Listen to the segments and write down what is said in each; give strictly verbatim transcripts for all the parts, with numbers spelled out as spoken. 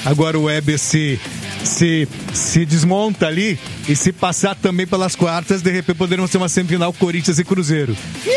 Agora o Weber se, se, se desmonta ali e se passar também pelas quartas, de repente poderemos ter uma semifinal Corinthians e Cruzeiro.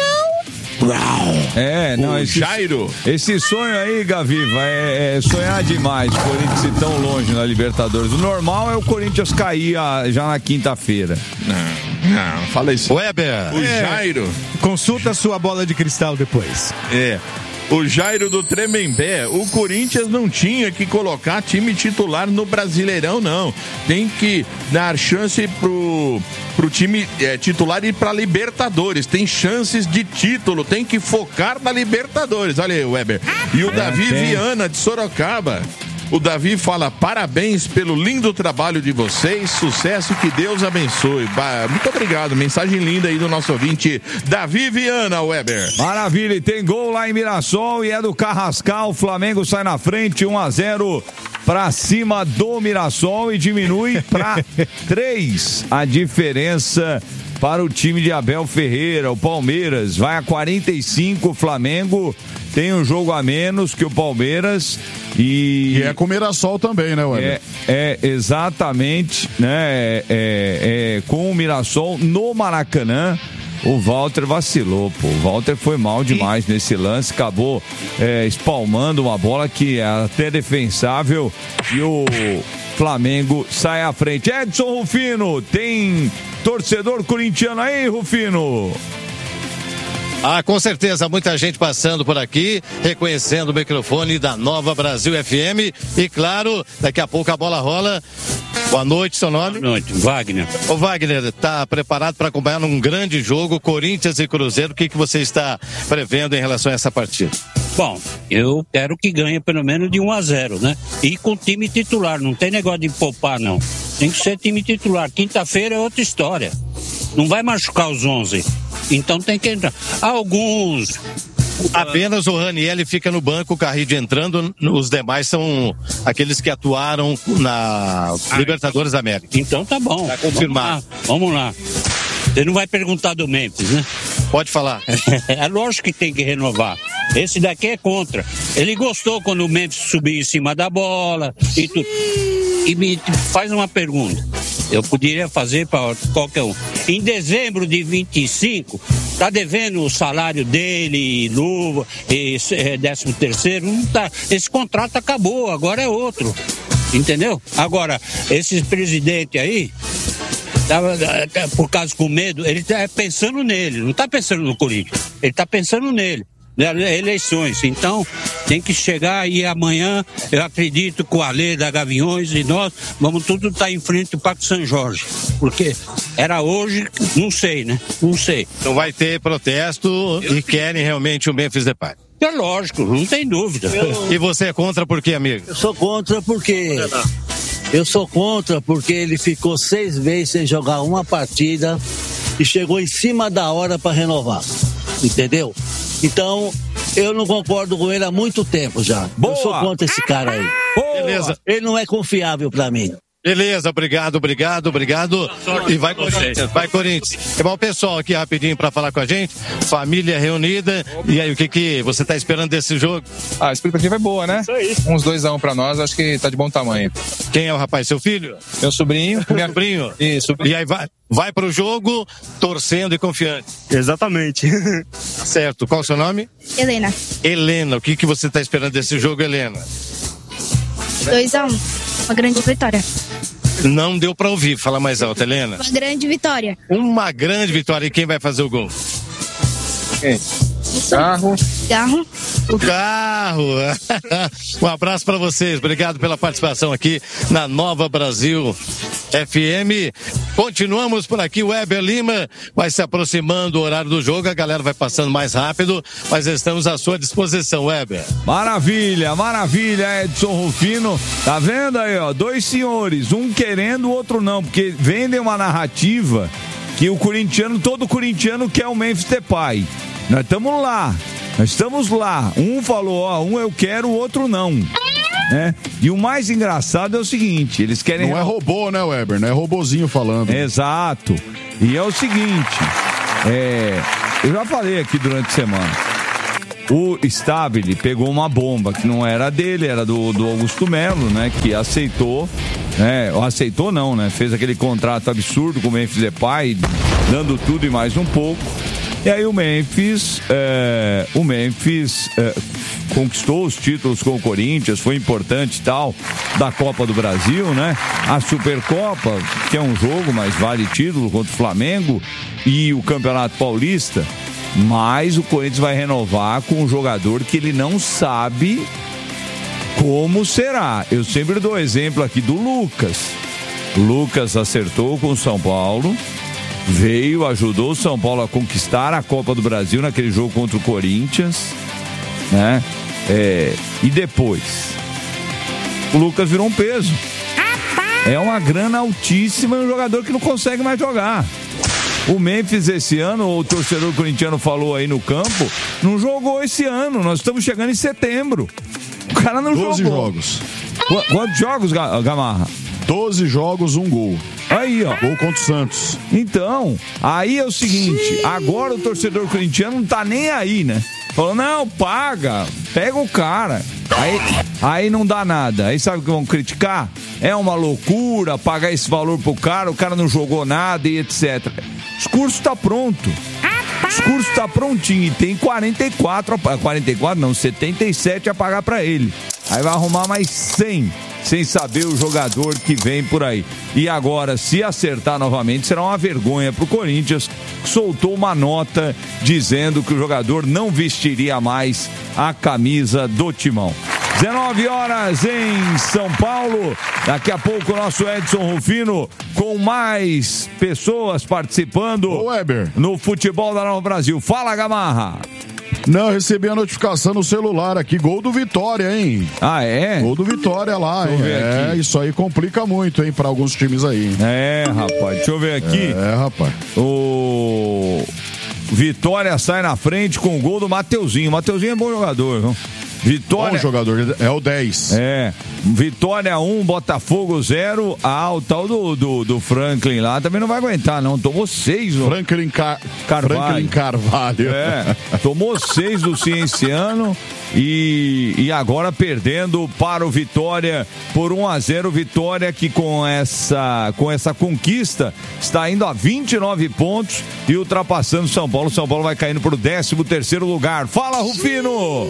É, não, esse, Jairo. esse sonho aí, Gaviva, é, é sonhar demais. O Corinthians ir tão longe na Libertadores. O normal é o Corinthians cair a, já na quinta-feira. Não, não, fala isso. Weber. O É, Jairo. Consulta a sua bola de cristal depois. É. O Jairo do Tremembé, o Corinthians não tinha que colocar time titular no Brasileirão, não. Tem que dar chance pro, pro time é, titular ir pra Libertadores. Tem chances de título, tem que focar na Libertadores. Olha aí, Weber. E o é, Davi tem. Viana, de Sorocaba. O Davi fala, parabéns pelo lindo trabalho de vocês, sucesso, que Deus abençoe. Muito obrigado, mensagem linda aí do nosso ouvinte, Davi Viana, Weber. Maravilha, e tem gol lá em Mirassol e é do Carrascal, o Flamengo sai na frente, um a zero pra cima do Mirassol e diminui pra três a diferença para o time de Abel Ferreira. O Palmeiras vai a quarenta e cinco, o Flamengo tem um jogo a menos que o Palmeiras e... E é com o Mirassol também, né, Weber? É, é exatamente, né, é, é, é, com o Mirassol no Maracanã. O Walter vacilou, pô. O Walter foi mal demais e... nesse lance, acabou é, espalmando uma bola que é até defensável e o Flamengo sai à frente. Edson Rufino, tem torcedor corintiano aí, Rufino? Ah, com certeza, muita gente passando por aqui, reconhecendo o microfone da Nova Brasil F M e, claro, daqui a pouco a bola rola. Boa noite, seu nome? Boa noite, Wagner. Ô Wagner, tá preparado para acompanhar um grande jogo, Corinthians e Cruzeiro? O que, que você está prevendo em relação a essa partida? Bom, eu quero que ganhe pelo menos de um a zero, né? E com time titular, não tem negócio de poupar, não. Tem que ser time titular. Quinta-feira é outra história. Não vai machucar os onze. Então tem que entrar. Alguns... Apenas o Ranieri fica no banco, o Carrillo entrando, os demais são aqueles que atuaram na ah, Libertadores da América. Então tá bom. Tá confirmado. Vamos lá. Vamos lá. Você não vai perguntar do Memphis, né? Pode falar. É lógico que tem que renovar. Esse daqui é contra. Ele gostou quando o Memphis subiu em cima da bola e tudo. E me faz uma pergunta. Eu poderia fazer para qualquer um. Em dezembro de vinte e cinco, tá devendo o salário dele, luva, e décimo terceiro, não tá. Esse contrato acabou, agora é outro. Entendeu? Agora, esse presidente aí, tava, por causa com medo, ele tá pensando nele, não tá pensando no Corinthians, ele tá pensando nele. Eleições, então tem que chegar e amanhã eu acredito que o Alê da Gaviões e nós vamos tudo estar em frente ao Parque São Jorge, porque era hoje, não sei, né? Não sei. Não vai ter protesto eu... e querem realmente o Memphis Depay. É lógico, não tem dúvida. Eu... E você é contra por quê, amigo? Eu sou contra porque eu sou contra porque ele ficou seis vezes sem jogar uma partida e chegou em cima da hora para renovar, entendeu? Então, eu não concordo com ele há muito tempo já. Boa. Eu sou contra esse cara aí. Boa. Beleza. Ele não é confiável pra mim. Beleza, obrigado, obrigado, obrigado. E vai Corinthians, vai Corinthians. É bom, pessoal aqui rapidinho pra falar com a gente. Família reunida. E aí, o que que você tá esperando desse jogo? Ah, a expectativa é boa, né? Isso aí. Uns dois a um pra nós, acho que tá de bom tamanho. Quem é o rapaz? Seu filho? Meu sobrinho. Meu sobrinho? Isso. E aí vai, vai pro jogo torcendo e confiante. Exatamente. Certo. Qual o seu nome? Helena. Helena, o que que você tá esperando desse jogo, Helena? dois a um. Uma grande vitória. Não deu pra ouvir. Fala mais alto, Helena. Uma grande vitória. Uma grande vitória. E quem vai fazer o gol? Quem? Carro. Carro. O carro. Um abraço para vocês. Obrigado pela participação aqui na Nova Brasil F M. Continuamos por aqui. O Weber Lima vai se aproximando do horário do jogo. A galera vai passando mais rápido, mas estamos à sua disposição, Weber. Maravilha, maravilha, Edson Rufino. Tá vendo aí, ó? Dois senhores, um querendo, o outro não, porque vendem uma narrativa que o corintiano, todo corintiano quer o Memphis Depay. Nós estamos lá, nós estamos lá. Um falou, ó, um eu quero, o outro não. Né? E o mais engraçado é o seguinte, eles querem... Não é robô, né, Weber? Não é robozinho falando. Exato. E é o seguinte, é... eu já falei aqui durante a semana, o Stabile pegou uma bomba que não era dele, era do, do Augusto Melo, né? Que aceitou, né? Aceitou não, né? Fez aquele contrato absurdo com o Memphis Depay, dando tudo e mais um pouco. E aí o Memphis, é, o Memphis é, conquistou os títulos com o Corinthians, foi importante e tal, da Copa do Brasil, né? A Supercopa, que é um jogo, mas vale título contra o Flamengo, e o Campeonato Paulista. Mas o Corinthians vai renovar com um jogador que ele não sabe como será. Eu sempre dou exemplo aqui do Lucas. O Lucas acertou com o São Paulo, veio, ajudou o São Paulo a conquistar a Copa do Brasil naquele jogo contra o Corinthians, né? É, e depois, o Lucas virou um peso. É uma grana altíssima e um jogador que não consegue mais jogar. O Memphis esse ano, o torcedor corintiano falou aí no campo, não jogou esse ano. Nós estamos chegando em setembro. O cara não jogou. doze jogos. Qu- Quantos jogos, Gamarra? doze jogos, um gol. Aí, ó. Gol contra o Santos. Então, aí é o seguinte, agora o torcedor corintiano não tá nem aí, né? Falou, não, paga, pega o cara. Aí, aí não dá nada. Aí sabe o que vão criticar? É uma loucura pagar esse valor pro cara, o cara não jogou nada e etcétera. O discurso tá pronto. O discurso tá prontinho e tem quarenta e quatro, quarenta e quatro não, setenta e sete a pagar pra ele. Aí vai arrumar mais cem, sem saber o jogador que vem por aí. E agora, se acertar novamente, será uma vergonha pro Corinthians, que soltou uma nota dizendo que o jogador não vestiria mais a camisa do Timão. dezenove horas em São Paulo. Daqui a pouco o nosso Edson Rufino com mais pessoas participando Ô, Weber. no futebol da Nova Brasil. Fala, Gamarra. Não, recebi a notificação no celular aqui, gol do Vitória, hein? Ah, é? Gol do Vitória lá, Deixa eu hein? ver É, aqui. isso aí complica muito, hein, pra alguns times aí. É, rapaz, deixa eu ver aqui. É, rapaz. O Vitória sai na frente com o gol do Mateuzinho. O Mateuzinho é bom jogador, viu? Vitória. Bom jogador, é o dez. É, Vitória um, Botafogo zero. Ah, o tal do, do, do Franklin lá também não vai aguentar, não. Tomou seis, ó. Franklin, Car... Carvalho. Franklin Carvalho. É, tomou seis do Cienciano e, e agora perdendo para o Vitória por um a zero. Vitória que com essa, com essa conquista está indo a vinte e nove pontos e ultrapassando São Paulo. São Paulo vai caindo para o décimo terceiro lugar. Fala, Rufino!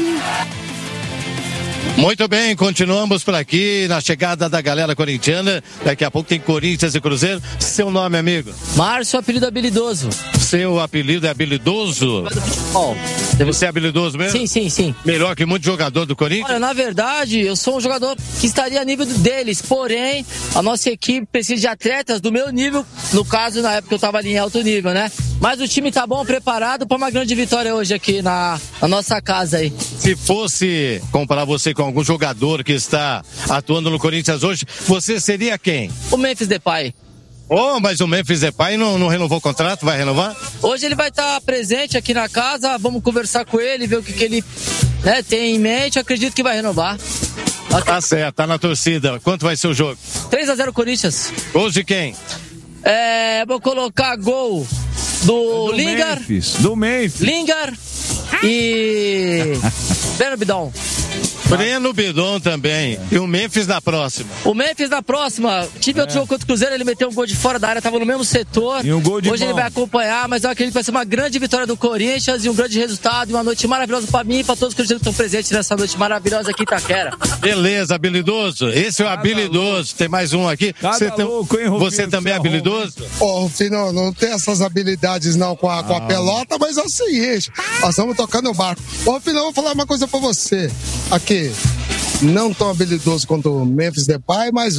Muito bem, continuamos por aqui na chegada da galera corintiana. Daqui a pouco tem Corinthians e Cruzeiro. Seu nome, amigo? Márcio, apelido habilidoso. Seu apelido é habilidoso? Bom, você é habilidoso mesmo? Sim, sim, sim. Melhor que muito jogador do Corinthians? Olha, na verdade, eu sou um jogador que estaria a nível deles, porém, a nossa equipe precisa de atletas do meu nível, no caso, na época eu estava ali em alto nível, né? Mas o time tá bom, preparado para uma grande vitória hoje aqui na, na nossa casa aí. Se fosse comparar você com algum jogador que está atuando no Corinthians hoje, você seria quem? O Memphis Depay. Oh, mas o Memphis Depay não, não renovou o contrato? Vai renovar? Hoje ele vai estar presente aqui na casa, vamos conversar com ele, ver o que, que ele né, tem em mente, acredito que vai renovar. Tá certo, tá na torcida. Quanto vai ser o jogo? três a zero Corinthians. Gols de quem? É, vou colocar gol do, do Lingard. Memphis, do Memphis. Lingard e Breno Bidon. Breno Bidon também. E o Memphis na próxima. O Memphis na próxima. Tive é. outro jogo contra o Cruzeiro, ele meteu um gol de fora da área, tava no mesmo setor. E um gol de Hoje mão. ele vai acompanhar, mas eu acredito que vai ser uma grande vitória do Corinthians e um grande resultado. E uma noite maravilhosa pra mim e pra todos os corintianos que estão presentes nessa noite maravilhosa aqui em Itaquera. Beleza, habilidoso. Esse é o habilidoso. Tem mais um aqui. Você, tam... louco, hein, Você também é habilidoso? Ô, Rufino, não tem essas habilidades não com a, com a pelota, mas é o seguinte, nós estamos tocando o barco. Ô, Rufino, eu vou falar uma coisa pra você. Aqui, não tão habilidoso quanto o Memphis Depay, mas...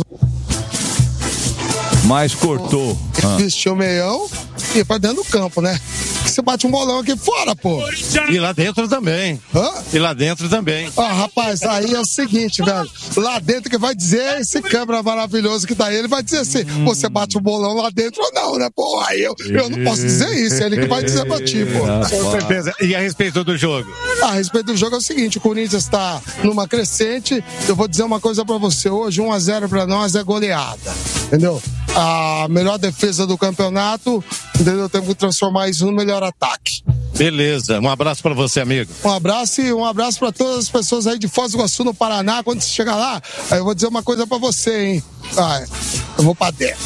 Mas cortou. Ah. Vestiu o meião e pra dentro do campo, né? Você bate um bolão aqui fora, pô. E lá dentro também. Hã? E lá dentro também. Ah, rapaz, aí é o seguinte, velho. Lá dentro que vai dizer, esse câmera maravilhoso que tá aí, ele vai dizer assim, hum. você bate um bolão lá dentro ou não, né, pô? Aí eu, eu não posso dizer isso, é ele que vai dizer pra ti, pô. Com certeza. E a respeito do jogo? A respeito do jogo é o seguinte, o Corinthians tá numa crescente, eu vou dizer uma coisa pra você, hoje um a zero pra nós é goleada, entendeu? A melhor defesa do campeonato, entendeu? Temos que transformar isso no melhor ataque. Beleza, um abraço pra você, amigo. Um abraço e um abraço pra todas as pessoas aí de Foz do Iguaçu, no Paraná. Quando você chegar lá, aí eu vou dizer uma coisa pra você, hein? Ah, eu vou pra dentro.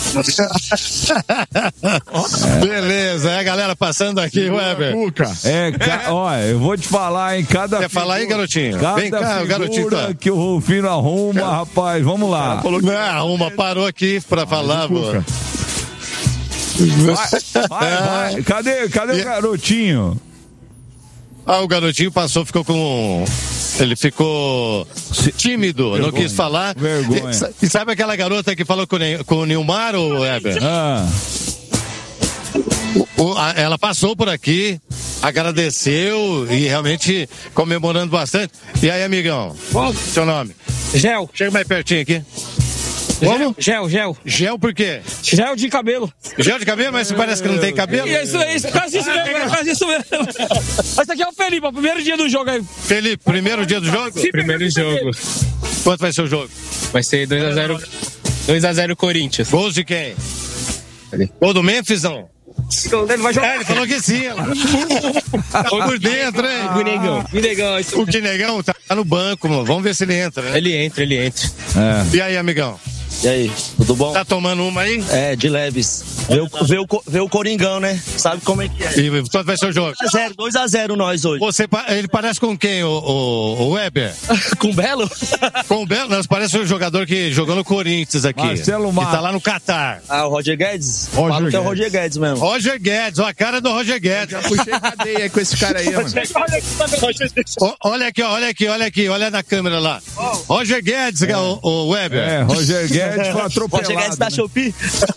Beleza, é a galera passando aqui, Weber. É, ca... ó, eu vou te falar, hein? Cada Quer figura... falar aí, garotinho? Cada Vem cá, o garotinho tá. que o Rufino arruma, rapaz, vamos lá. Falou que não arruma, parou aqui pra falar, pô. Vai, vai, vai. Cadê, cadê e... o garotinho? Ah, o garotinho passou, ficou com... Ele ficou tímido, vergonha, não quis falar. Vergonha. E sabe aquela garota que falou com, com o Nilmar, ou Weber? Ah. O, o, a, ela passou por aqui, agradeceu e realmente comemorando bastante. E aí, amigão? Qual seu nome? Gel. Chega mais pertinho aqui. Como? Gel, gel. Gel por quê? Gel de cabelo. Gel de cabelo? Mas parece que não tem cabelo? Isso, isso, quase isso mesmo, quase isso mesmo. Esse aqui é o Felipe, o primeiro dia do jogo aí. Felipe, primeiro dia do jogo? Sim, primeiro jogo. Quanto vai ser o jogo? Vai ser dois a zero. dois a zero Corinthians. Gols de quem? Gol do Memphis, não? Ele vai jogar. É, ele falou que sim. Tá por dentro, hein? O Guinegão. Guinegão, isso o Guinegão tá no banco, mano. Vamos ver se ele entra, né? Ele entra, ele entra. É. E aí, amigão? E aí, tudo bom? Tá tomando uma aí? É, de leves. Vê o, vê o, vê o Coringão, né? Sabe como é que é. E quanto vai ser o jogo? dois a zero nós hoje. Você, ele parece com quem, o, o, o Weber? Com o Belo? Com o Belo? Não, parece um jogador que jogou no Corinthians aqui. Marcelo Matos. Que tá lá no Catar. Ah, o Roger Guedes? Roger Falo que é o Guedes. Roger Guedes mesmo. Roger Guedes, ó, a cara do Roger Guedes. Já puxei cadeia com esse cara aí, mano. O, olha aqui, ó, olha aqui, olha aqui, olha na câmera lá. Roger Guedes, é. o, o Weber. É, Roger Guedes foi atropelado. Roger Guedes da né? Shopee.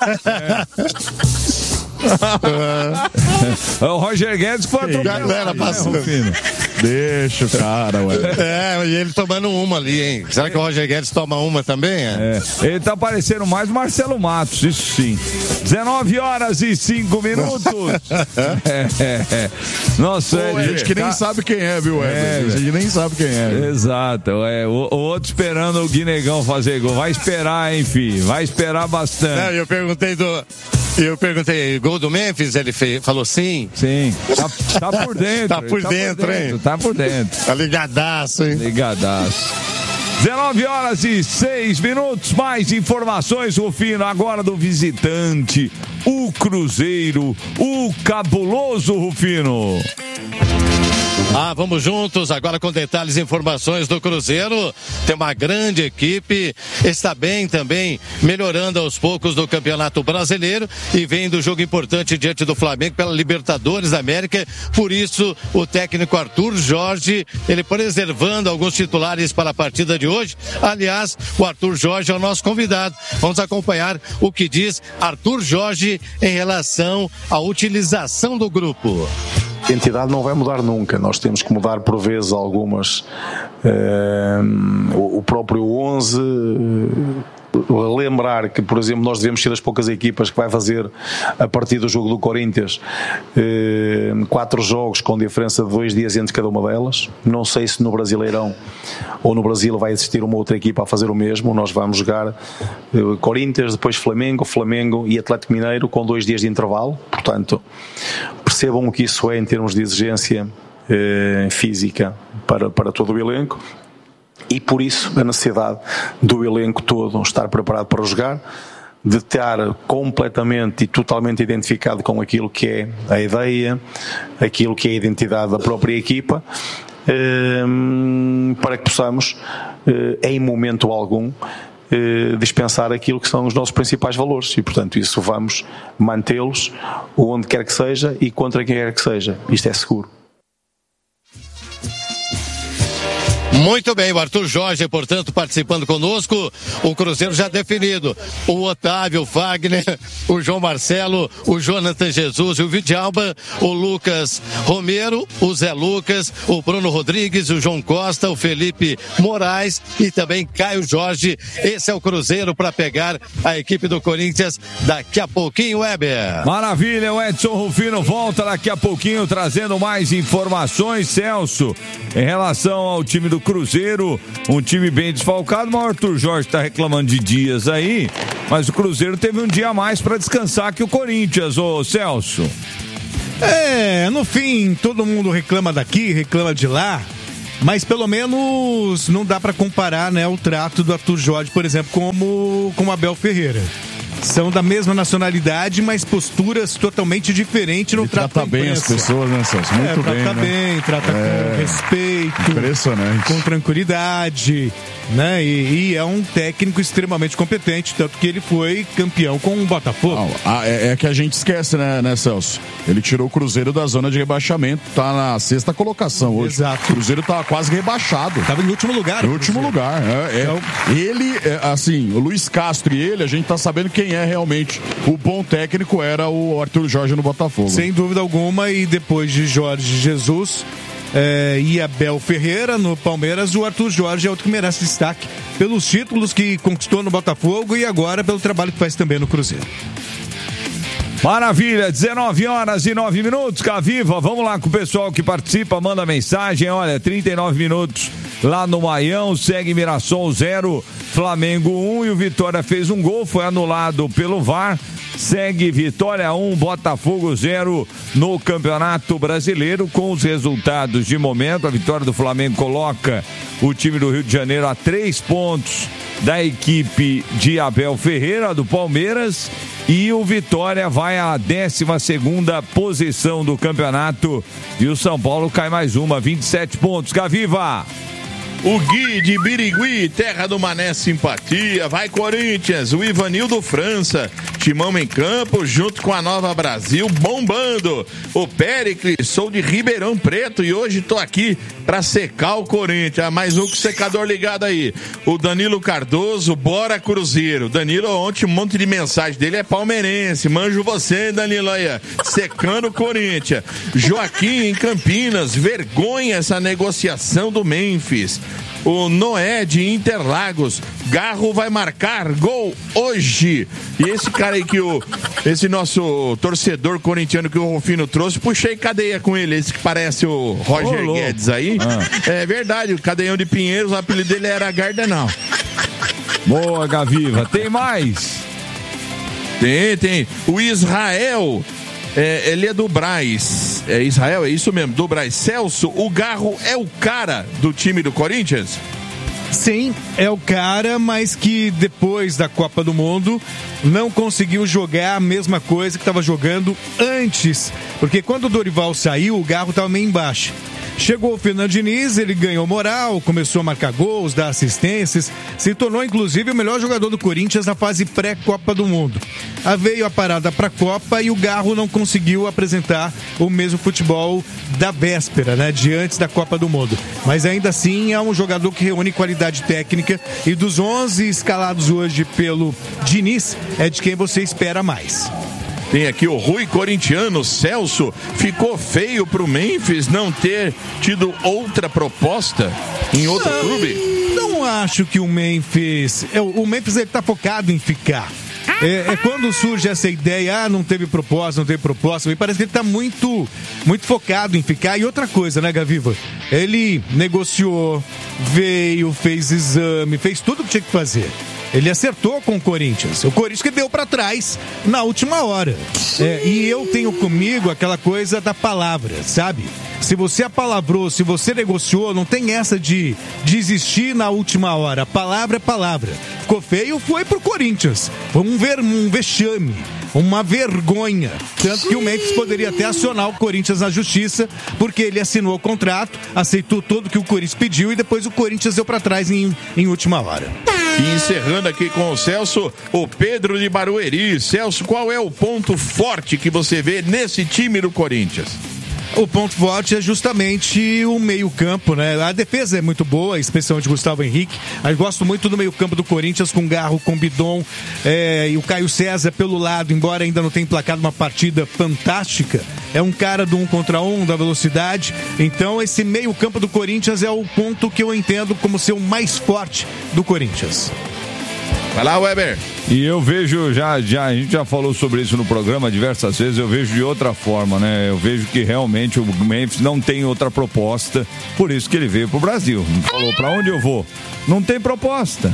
É. O Roger Guedes foi atropelado. Galera passando. Né, Deixa o cara, ué. É, e ele tomando uma ali, hein? Será que o Roger Guedes toma uma também? É? É, ele tá parecendo mais Marcelo Matos, isso sim. dezenove horas e cinco minutos. é, é, é. Nossa, Pô, é, gente que nem tá... sabe quem é, viu, Weber? É, a gente nem sabe quem é. Exato. É, o, o outro esperando o Guinegão fazer gol. Vai esperar, hein, filho? Vai esperar bastante. Não, eu perguntei do... Eu perguntei, gol do Memphis? Ele fez, falou sim. Sim. Tá, tá por dentro. tá por tá dentro, por hein? dentro, tá por dentro. Tá ligadaço, hein? Ligadaço. dezenove horas e seis minutos. Mais informações, Rufino, agora do visitante, o Cruzeiro, o cabuloso Rufino. Ah, vamos juntos agora com detalhes e informações do Cruzeiro. Tem uma grande equipe, está bem também, melhorando aos poucos no Campeonato Brasileiro e vem do jogo importante diante do Flamengo pela Libertadores da América. Por isso, o técnico Arthur Jorge, ele preservando alguns titulares para a partida de hoje. Aliás, o Arthur Jorge é o nosso convidado. Vamos acompanhar o que diz Arthur Jorge em relação à utilização do grupo. A identidade não vai mudar nunca, nós temos que mudar por vezes algumas, eh, o próprio onze, lembrar que, por exemplo, nós devemos ser das poucas equipas que vai fazer, a partir do jogo do Corinthians, eh, quatro jogos com diferença de dois dias entre cada uma delas. Não sei se no Brasileirão ou no Brasil vai existir uma outra equipa a fazer o mesmo. Nós vamos jogar eh, Corinthians, depois Flamengo, Flamengo e Atlético Mineiro com dois dias de intervalo. Portanto, percebam o que isso é em termos de exigência eh, física para, para todo o elenco. E por isso a necessidade do elenco todo estar preparado para jogar, de estar completamente e totalmente identificado com aquilo que é a ideia, aquilo que é a identidade da própria equipa, para que possamos, em momento algum, dispensar aquilo que são os nossos principais valores. E portanto isso vamos mantê-los onde quer que seja e contra quem quer que seja. Isto é seguro. Muito bem, o Arthur Jorge, portanto, participando conosco. O Cruzeiro já definido. O Otávio, o Fagner, o João Marcelo, o Jonathan Jesus e o Vidalba, o Lucas Romero, o Zé Lucas, o Bruno Rodrigues, o João Costa, o Felipe Moraes e também Caio Jorge. Esse é o Cruzeiro para pegar a equipe do Corinthians daqui a pouquinho, Weber. Maravilha, o Edson Rufino volta daqui a pouquinho trazendo mais informações, Celso, em relação ao time do Cruzeiro, um time bem desfalcado, mas o Arthur Jorge está reclamando de dias aí, mas o Cruzeiro teve um dia a mais para descansar que o Corinthians, ô Celso. É, no fim, todo mundo reclama daqui, reclama de lá, mas pelo menos não dá pra comparar, né, o trato do Arthur Jorge, por exemplo, como com o Abel Ferreira. São da mesma nacionalidade, mas posturas totalmente diferentes no Ele trato trata bem as pessoas, né, Celso? Muito é, bem, trata né? bem, trata É. com respeito. Impressionante. Com tranquilidade, né? E, e é um técnico extremamente competente, tanto que ele foi campeão com o Botafogo. Ah, é, é que a gente esquece, né, né, Celso? Ele tirou o Cruzeiro da zona de rebaixamento, tá na sexta colocação hoje. Exato. O Cruzeiro tá quase rebaixado. Tava em último lugar. Em último lugar. É, é. Então- Ele, é, assim, o Luiz Castro e ele, a gente tá sabendo quem é realmente o bom técnico, era o Arthur Jorge no Botafogo. Sem dúvida alguma, e depois de Jorge Jesus é, e Abel Ferreira no Palmeiras, o Arthur Jorge é outro que merece destaque pelos títulos que conquistou no Botafogo e agora pelo trabalho que faz também no Cruzeiro. Maravilha, dezenove horas e nove minutos, Caviva, vamos lá com o pessoal que participa, manda mensagem, olha, trinta e nove minutos lá no Maião, segue Mirassol zero, Flamengo um e o Vitória fez um gol, foi anulado pelo V A R, segue Vitória um, Botafogo zero no Campeonato Brasileiro, com os resultados de momento, a vitória do Flamengo coloca o time do Rio de Janeiro a três pontos da equipe de Abel Ferreira, do Palmeiras, e o Vitória vai à décima segunda posição do campeonato e o São Paulo cai mais uma, vinte e sete pontos. Gaviva! O Gui de Birigui, terra do Mané Simpatia, vai Corinthians, o Ivanildo França, Timão em campo, junto com a Nova Brasil, bombando. O Péricles, sou de Ribeirão Preto e hoje tô aqui pra secar o Corinthians. Ah, mais um com o secador ligado aí. O Danilo Cardoso, bora Cruzeiro. Danilo, ontem um monte de mensagem dele é palmeirense, manjo você, Danilo, aí, secando o Corinthians. Joaquim em Campinas, vergonha essa negociação do Memphis. O Noé de Interlagos, Garro vai marcar gol hoje. E esse cara aí que o esse nosso torcedor corintiano que o Rufino trouxe, puxei cadeia com ele, esse que parece o Roger Ô, Guedes aí. Ah. É verdade, o cadeião de Pinheiros, o apelido dele era Gardenal. Boa, Gaviva, tem mais? Tem, tem. O Israel, é, ele é do Braz. É Israel, é isso mesmo, do Braz. Celso, o Garro é o cara do time do Corinthians? Sim, é o cara, mas que depois da Copa do Mundo não conseguiu jogar a mesma coisa que estava jogando antes. Porque quando o Dorival saiu, o Garro estava meio embaixo. Chegou o Fernando Diniz, ele ganhou moral, começou a marcar gols, dar assistências, se tornou inclusive o melhor jogador do Corinthians na fase pré-Copa do Mundo. Aí veio a parada para a Copa e o Garro não conseguiu apresentar o mesmo futebol da véspera, né, de antes da Copa do Mundo. Mas ainda assim é um jogador que reúne qualidade técnica e dos onze escalados hoje pelo Diniz, é de quem você espera mais. Tem aqui o Rui Corintiano, Celso, ficou feio pro Memphis não ter tido outra proposta em outro não, clube? Não acho que o Memphis, o Memphis ele tá focado em ficar. É, é quando surge essa ideia, ah, não teve proposta, não teve proposta, me parece que ele tá muito, muito focado em ficar. E outra coisa, né, Gaviva? Ele negociou, veio, fez exame, fez tudo o que tinha que fazer. Ele acertou com o Corinthians. O Corinthians que deu pra trás na última hora. É, e eu tenho comigo aquela coisa da palavra, sabe? Se você apalavrou, se você negociou, não tem essa de desistir na última hora. Palavra é palavra. Ficou feio, foi pro Corinthians. Foi um, ver, um vexame. Uma vergonha. Tanto que o Memphis poderia até acionar o Corinthians na justiça, porque ele assinou o contrato, aceitou tudo que o Corinthians pediu e depois o Corinthians deu pra trás em, em última hora. E encerrando aqui com o Celso, o Pedro de Barueri. Celso, qual é o ponto forte que você vê nesse time do Corinthians? O ponto forte é justamente o meio-campo, né? A defesa é muito boa, especialmente Gustavo Henrique. Eu gosto muito do meio-campo do Corinthians, com Garro, com Bidon é, e o Caio César pelo lado, embora ainda não tenha emplacado uma partida fantástica. É um cara do um contra um, da velocidade. Então, esse meio-campo do Corinthians é o ponto que eu entendo como ser o mais forte do Corinthians. Vai lá, Weber. E eu vejo, já, já, a gente já falou sobre isso no programa diversas vezes, eu vejo de outra forma, né? Eu vejo que realmente o Memphis não tem outra proposta, por isso que ele veio pro Brasil. Falou, pra onde eu vou? Não tem proposta.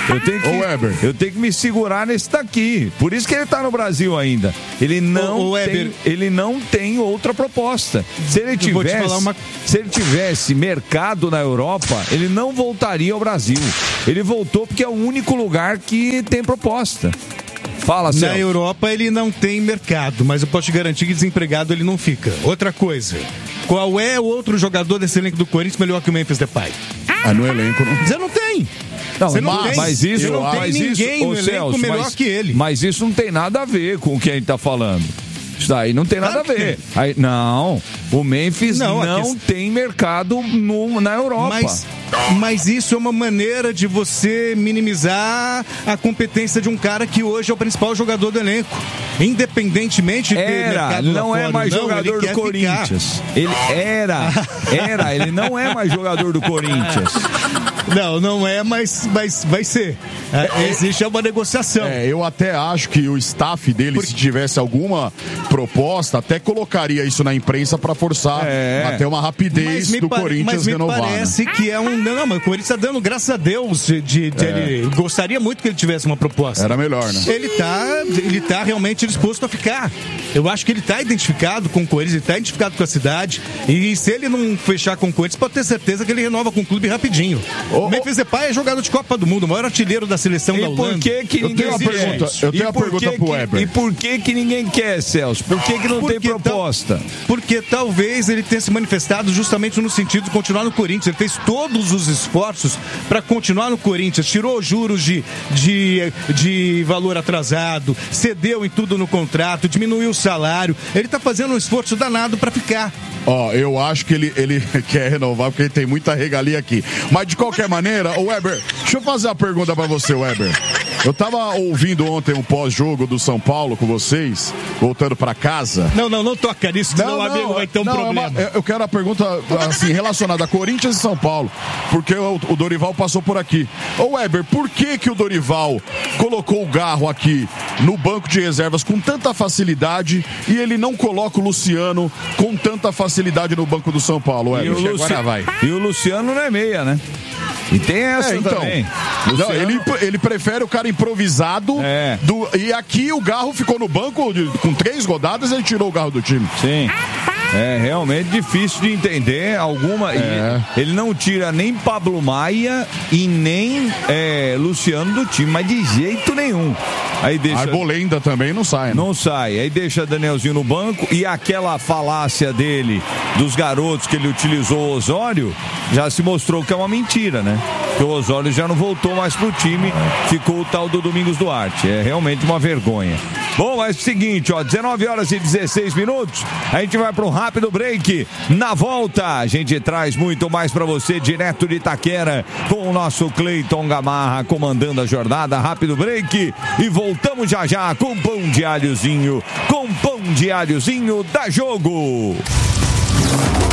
Eu tenho que, Ô, Weber. eu tenho que me segurar nesse daqui. Por isso que ele tá no Brasil ainda. Ele não, Ô, ô, Weber. tem, ele não tem outra proposta. Se ele Eu vou te tivesse, falar uma- se ele tivesse mercado na Europa, ele não voltaria ao Brasil. Ele voltou porque é o único lugar que tem proposta. Fala, Na Celso. Europa ele não tem mercado, mas eu posso te garantir que desempregado ele não fica. Outra coisa, qual é o outro jogador desse elenco do Corinthians melhor que o Memphis Depay? Ah, no elenco não. Você não tem. Não, Você não mas, tem. mas isso, Você não tem mas ninguém isso, no ô, elenco Celso, melhor mas, que ele. Mas isso não tem nada a ver com o que a gente tá falando. Isso daí não tem nada Claro a que ver. Aí, não, o Memphis Não, não, a questão- tem mercado no, na Europa. Mas, mas isso é uma maneira de você minimizar a competência de um cara que hoje é o principal jogador do elenco. Independentemente de ter Era, mercado lá não fora é ou mais não, jogador ele do quer Corinthians. Ele era, era, ele não é mais jogador do Corinthians. ficar. Não, não é, mas, mas vai ser. É, existe uma negociação. É, eu até acho que o staff dele, se tivesse alguma proposta, até colocaria isso na imprensa pra forçar É. até uma rapidez do pare- Corinthians mas me renovar. né? parece que é um... Não, mas o Corinthians tá dando, graças a Deus, de, de É. ele gostaria muito que ele tivesse uma proposta. Era melhor, né? Ele tá, ele tá realmente disposto a ficar. Eu acho que ele tá identificado com o Corinthians, ele tá identificado com a cidade. E se ele não fechar com o Corinthians, pode ter certeza que ele renova com o clube rapidinho. O Memphis Depay é jogador de Copa do Mundo, o maior artilheiro da seleção da E Holanda. por que que Eu ninguém tenho uma quer? pergunta, eu tenho E uma por pergunta que pro que- Weber. E por que que ninguém quer, Celso? Por que que não tem Porque tal- proposta? Porque talvez ele tenha se manifestado justamente no sentido de continuar no Corinthians. Ele fez todos os esforços para continuar no Corinthians. Tirou juros de, de, de valor atrasado, cedeu em tudo no contrato, diminuiu o salário. Ele está fazendo um esforço danado para ficar. Ó, eu acho que ele, ele quer renovar porque ele tem muita regalia aqui. Mas de qualquer maneira, ô Weber, deixa eu fazer uma pergunta pra você, Weber. Eu tava ouvindo ontem um pós-jogo do São Paulo com vocês, voltando pra casa. Não, não, não toca nisso, senão o amigo vai ter um não, é problema. uma- eu quero a pergunta assim, relacionada a Corinthians e São Paulo, porque o, o Dorival passou por aqui. Ô Weber, por que que o Dorival colocou o Garro aqui no banco de reservas com tanta facilidade e ele não coloca o Luciano com tanta facilidade no banco do São Paulo, E Weber? o, Luci- Agora vai. e o Luciano não é meia, né? E tem essa É, então. também. Não, Luciano- ele, ele prefere o cara improvisado. É. Do, e aqui o Garro ficou no banco de- com três rodadas, ele tirou o Garro do time. Sim. É realmente difícil de entender alguma. É. e Ele não tira nem Pablo Maia e nem é, Luciano do time, mas de jeito nenhum. Aí deixa. Arbolenda também não sai, né? Não sai. Aí deixa Danielzinho no banco e aquela falácia dele dos garotos que ele utilizou o Osório já se mostrou que é uma mentira, né? Que o Osório já não voltou mais pro time, ficou o tal do Domingos Duarte. É realmente uma vergonha. Bom, mas é o seguinte, ó, dezenove horas e dezesseis minutos, a gente vai para um rápido break. Na volta, a gente traz muito mais para você, direto de Itaquera, com o nosso Cleiton Gamarra comandando a jornada. Rápido break e voltamos já já com pão de alhozinho, com pão de alhozinho da Jogo.